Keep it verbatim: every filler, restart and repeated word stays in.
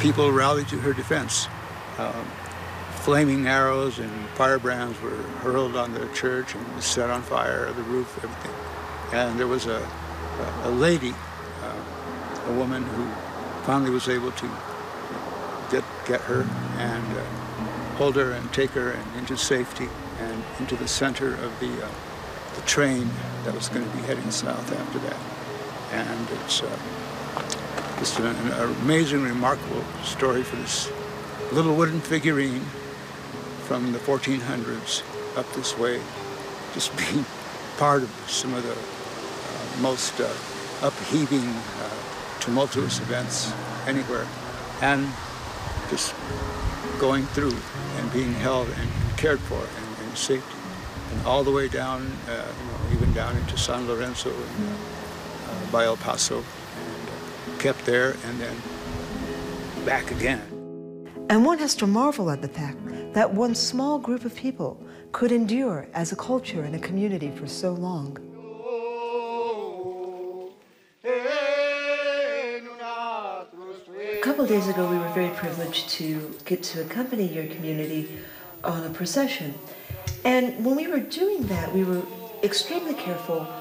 people rallied to her defense. Um, flaming arrows and firebrands were hurled on the church and was set on fire, the roof, everything. And there was a, a, a lady, uh, a woman who finally was able to get, get her and uh, hold her and take her and into safety and into the center of the, uh, the train that was going to be heading south after that. And it's uh, just an, an amazing, remarkable story for this little wooden figurine from the fourteen hundreds up this way, just being part of some of the uh, most uh, upheaving, uh, tumultuous events anywhere, and just going through and being held and cared for and in safety, and all the way down, uh, you know, even down into San Lorenzo and uh, by El Paso, and uh, kept there and then back again. And one has to marvel at the fact that one small group of people could endure as a culture and a community for so long. A couple of days ago, we were very privileged to get to accompany your community on a procession. And when we were doing that, we were extremely careful